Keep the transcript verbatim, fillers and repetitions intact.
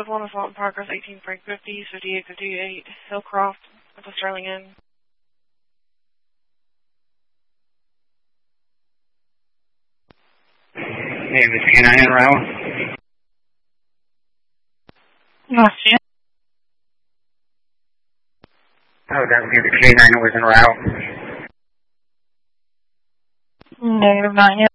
five one assault in progress, eighteen Frank fifty, fifty-eight fifty-eight Hillcroft at the Sterling Inn. Name is K nine en route. Gotcha. Oh, that would be the K nine was en route. Negative, not yet.